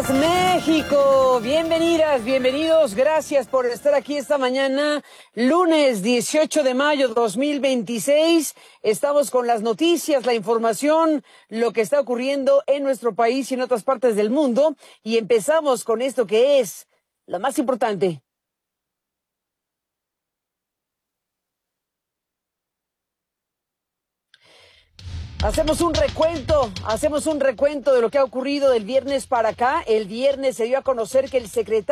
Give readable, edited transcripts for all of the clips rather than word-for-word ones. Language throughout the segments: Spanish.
México, bienvenidas, bienvenidos, gracias por estar aquí esta mañana, lunes 18 de mayo 2026. Estamos con las noticias, la información, lo que está ocurriendo en nuestro país y en otras partes del mundo, y empezamos con esto que es lo más importante. Hacemos un recuento de lo que ha ocurrido del viernes para acá. El viernes se dio a conocer que el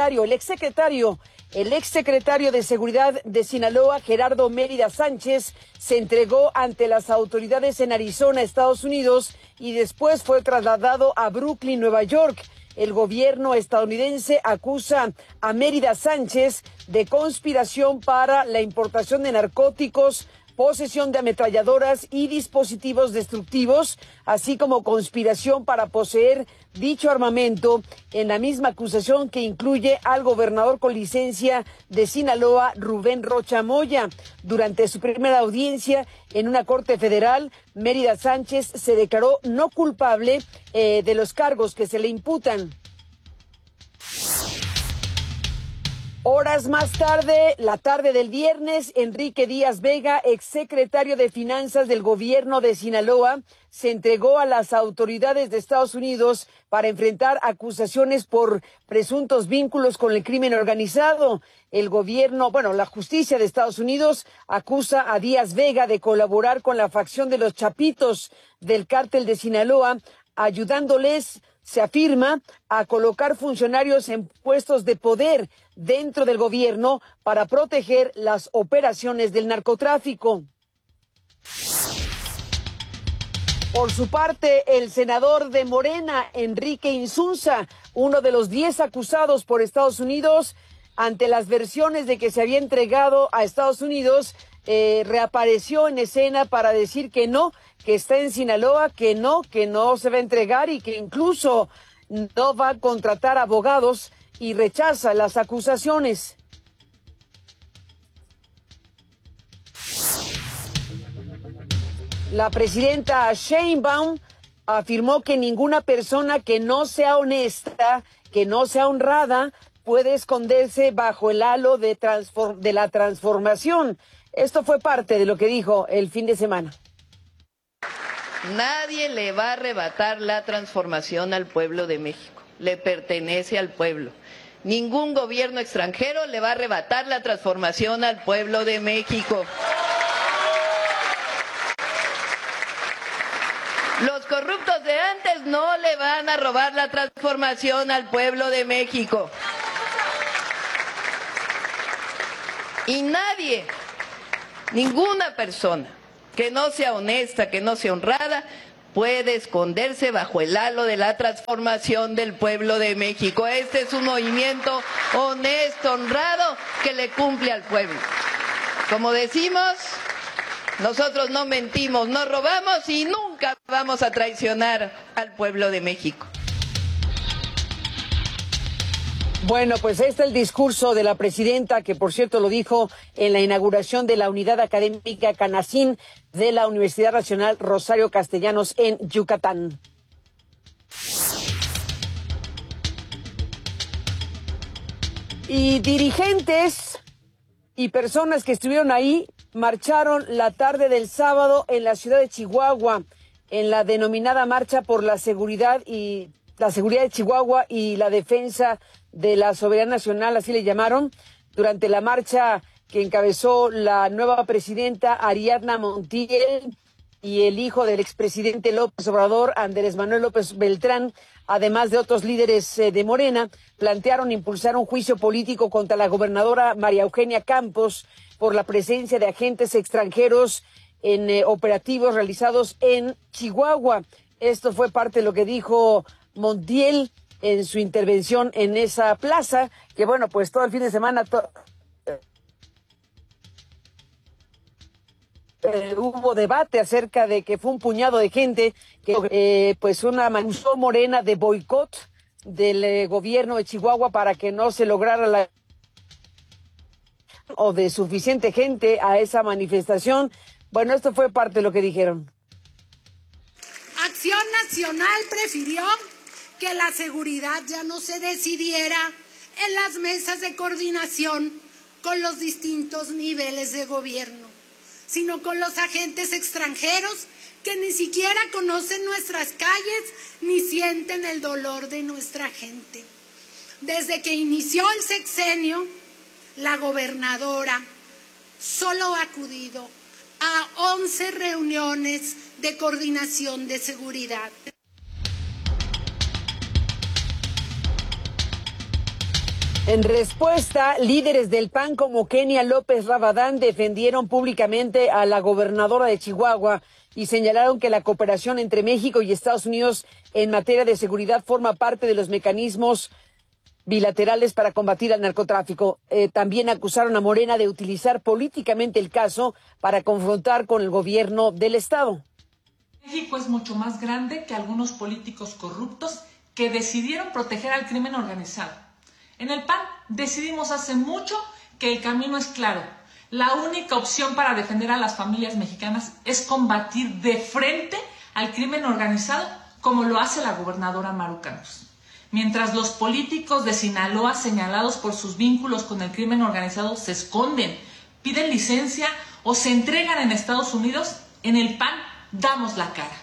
exsecretario de Seguridad de Sinaloa, Gerardo Mérida Sánchez, se entregó ante las autoridades en Arizona, Estados Unidos, y después fue trasladado a Brooklyn, Nueva York. El gobierno estadounidense acusa a Mérida Sánchez de conspiración para la importación de narcóticos, posesión de ametralladoras y dispositivos destructivos, así como conspiración para poseer dicho armamento, en la misma acusación que incluye al gobernador con licencia de Sinaloa, Rubén Rocha Moya. Durante su primera audiencia en una corte federal, Mérida Sánchez se declaró no culpable de los cargos que se le imputan. Horas más tarde, la tarde del viernes, Enrique Díaz Vega, exsecretario de Finanzas del gobierno de Sinaloa, se entregó a las autoridades de Estados Unidos para enfrentar acusaciones por presuntos vínculos con el crimen organizado. La justicia de Estados Unidos acusa a Díaz Vega de colaborar con la facción de los Chapitos del cártel de Sinaloa, ayudándoles, se afirma, a colocar funcionarios en puestos de poder dentro del gobierno para proteger las operaciones del narcotráfico. Por su parte, el senador de Morena, Enrique Insunza, uno de los 10 acusados por Estados Unidos, ante las versiones de que se había entregado a Estados Unidos, reapareció en escena para decir que no, que está en Sinaloa, que no se va a entregar y que incluso no va a contratar abogados y rechaza las acusaciones. La presidenta Sheinbaum afirmó que ninguna persona que no sea honesta, que no sea honrada, puede esconderse bajo el halo de la transformación. Esto fue parte de lo que dijo el fin de semana. Nadie le va a arrebatar la transformación al pueblo de México. Le pertenece al pueblo. Ningún gobierno extranjero le va a arrebatar la transformación al pueblo de México. Los corruptos de antes no le van a robar la transformación al pueblo de México. Y nadie, ninguna persona que no sea honesta, que no sea honrada, puede esconderse bajo el halo de la transformación del pueblo de México. Este es un movimiento honesto, honrado, que le cumple al pueblo. Como decimos, nosotros no mentimos, no robamos y nunca vamos a traicionar al pueblo de México. Bueno, pues ahí está el discurso de la presidenta, que por cierto lo dijo en la inauguración de la Unidad Académica Canacín de la Universidad Nacional Rosario Castellanos en Yucatán. Y dirigentes y personas que estuvieron ahí marcharon la tarde del sábado en la ciudad de Chihuahua, en la denominada Marcha por la Seguridad de Chihuahua y la Defensa de la Soberanía Nacional, así le llamaron, durante la marcha que encabezó la nueva presidenta Ariadna Montiel y el hijo del expresidente López Obrador, Andrés Manuel López Beltrán, además de otros líderes de Morena, plantearon impulsar un juicio político contra la gobernadora María Eugenia Campos por la presencia de agentes extranjeros en operativos realizados en Chihuahua. Esto fue parte de lo que dijo Montiel en su intervención en esa plaza, que bueno, pues todo el fin de semana hubo debate acerca de que fue un puñado de gente que acusó Morena de boicot del gobierno de Chihuahua para que no se lograra o de suficiente gente a esa manifestación. Bueno, esto fue parte de lo que dijeron. Acción Nacional prefirió que la seguridad ya no se decidiera en las mesas de coordinación con los distintos niveles de gobierno, sino con los agentes extranjeros que ni siquiera conocen nuestras calles ni sienten el dolor de nuestra gente. Desde que inició el sexenio, la gobernadora solo ha acudido a 11 reuniones de coordinación de seguridad. En respuesta, líderes del PAN como Kenia López Rabadán defendieron públicamente a la gobernadora de Chihuahua y señalaron que la cooperación entre México y Estados Unidos en materia de seguridad forma parte de los mecanismos bilaterales para combatir al narcotráfico. También acusaron a Morena de utilizar políticamente el caso para confrontar con el gobierno del Estado. México es mucho más grande que algunos políticos corruptos que decidieron proteger al crimen organizado. En el PAN decidimos hace mucho que el camino es claro. La única opción para defender a las familias mexicanas es combatir de frente al crimen organizado como lo hace la gobernadora Maru Campos. Mientras los políticos de Sinaloa señalados por sus vínculos con el crimen organizado se esconden, piden licencia o se entregan en Estados Unidos, en el PAN damos la cara.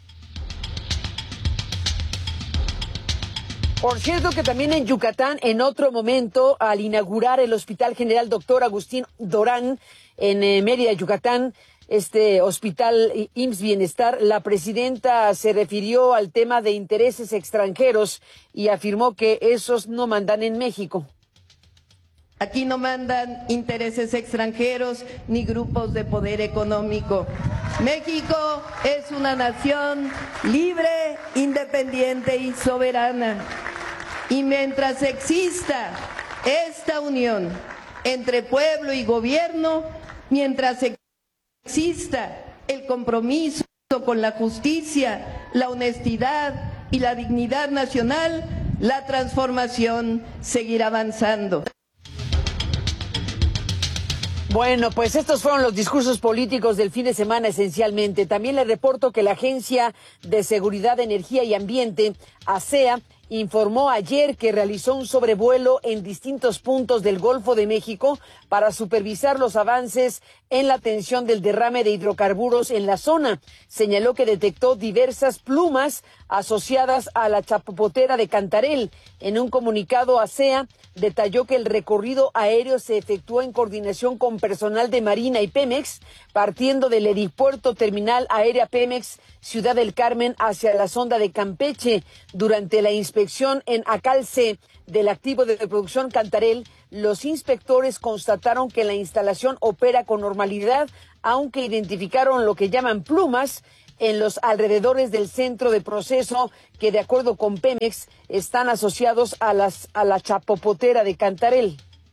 Por cierto que también en Yucatán, en otro momento, al inaugurar el Hospital General Dr. Agustín Dorán en Mérida, Yucatán, este hospital IMSS Bienestar, la presidenta se refirió al tema de intereses extranjeros y afirmó que esos no mandan en México. Aquí no mandan intereses extranjeros ni grupos de poder económico. México es una nación libre, independiente y soberana. Y mientras exista esta unión entre pueblo y gobierno, mientras exista el compromiso con la justicia, la honestidad y la dignidad nacional, la transformación seguirá avanzando. Bueno, pues estos fueron los discursos políticos del fin de semana esencialmente. También le reporto que la Agencia de Seguridad, Energía y Ambiente, ASEA, informó ayer que realizó un sobrevuelo en distintos puntos del Golfo de México para supervisar los avances en la atención del derrame de hidrocarburos en la zona. Señaló que detectó diversas plumas asociadas a la chapopotera de Cantarell. En un comunicado, ASEA detalló que el recorrido aéreo se efectuó en coordinación con personal de Marina y Pemex, partiendo del Helipuerto Terminal Aérea Pemex Ciudad del Carmen hacia la sonda de Campeche. Durante la inspección en Acalce del activo de producción Cantarell, los inspectores constataron que la instalación opera con normalidad, aunque identificaron lo que llaman plumas en los alrededores del centro de proceso que, de acuerdo con Pemex, están asociados a la chapopotera de Cantarell.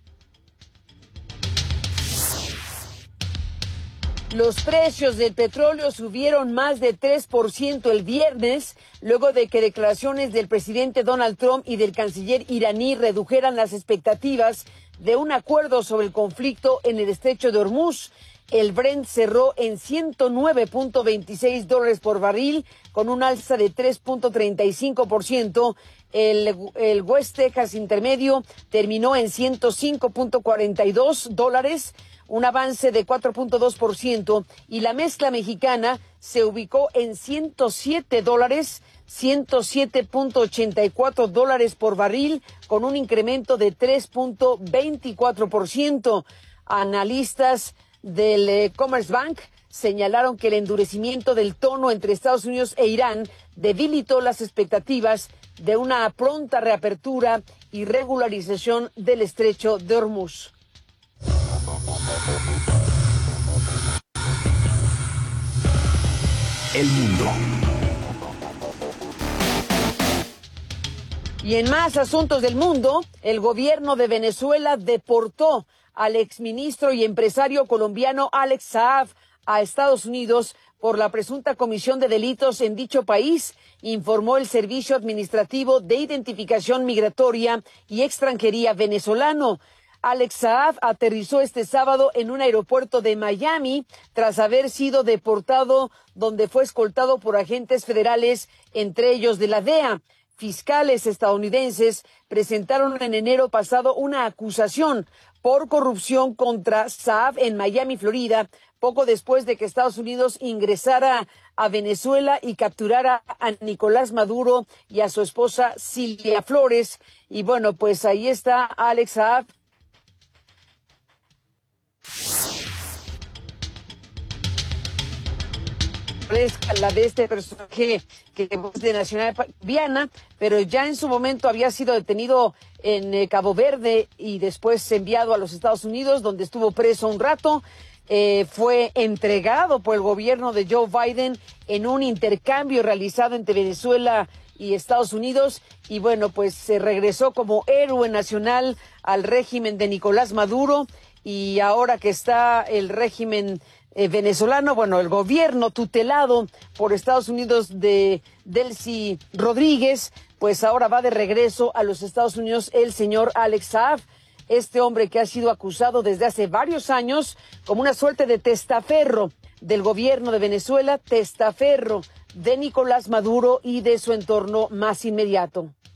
Los precios del petróleo subieron más de 3% el viernes, luego de que declaraciones del presidente Donald Trump y del canciller iraní redujeran las expectativas de un acuerdo sobre el conflicto en el estrecho de Hormuz. El Brent cerró en $109.26 por barril, con un alza de 3.35%. El West Texas intermedio terminó en $105.42, un avance de 4.2%, y la mezcla mexicana se ubicó en $107.84 por barril, con un incremento de 3.24%. Analistas del Commerce Bank señalaron que el endurecimiento del tono entre Estados Unidos e Irán debilitó las expectativas de una pronta reapertura y regularización del estrecho de Hormuz. El mundo. Y en más asuntos del mundo, el gobierno de Venezuela deportó al exministro y empresario colombiano Alex Saab a Estados Unidos por la presunta comisión de delitos en dicho país, informó el Servicio Administrativo de Identificación Migratoria y Extranjería venezolano. Alex Saab aterrizó este sábado en un aeropuerto de Miami tras haber sido deportado, donde fue escoltado por agentes federales, entre ellos de la DEA. fiscales estadounidenses presentaron en enero pasado una acusación por corrupción contra Saab en Miami, Florida, poco después de que Estados Unidos ingresara a Venezuela y capturara a Nicolás Maduro y a su esposa Silvia Flores. Y bueno, pues ahí está Alex Saab. La de este personaje que es de nacionalidad colombiana, pero ya en su momento había sido detenido en Cabo Verde y después enviado a los Estados Unidos, donde estuvo preso un rato. Fue entregado por el gobierno de Joe Biden en un intercambio realizado entre Venezuela y Estados Unidos, y bueno, pues se regresó como héroe nacional al régimen de Nicolás Maduro. Y ahora que está el régimen venezolano, bueno, el gobierno tutelado por Estados Unidos de Delcy Rodríguez, pues ahora va de regreso a los Estados Unidos el señor Alex Saab, este hombre que ha sido acusado desde hace varios años como una suerte de testaferro del gobierno de Venezuela, testaferro de Nicolás Maduro y de su entorno más inmediato.